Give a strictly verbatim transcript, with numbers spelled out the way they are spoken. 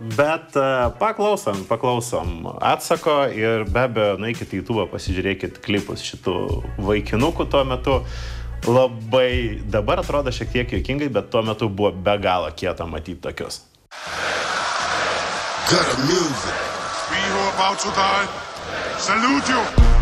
bet uh, paklausom, paklausom atsako ir be abejo, nueikite į YouTube, pasižiūrėkit klipus šitų vaikinukų tuo metu. Labai dabar atrodo šiek tiek juokingai, bet tuo metu buvo be galo kieta matyti tokius. Good music. We who are about to die, salute you.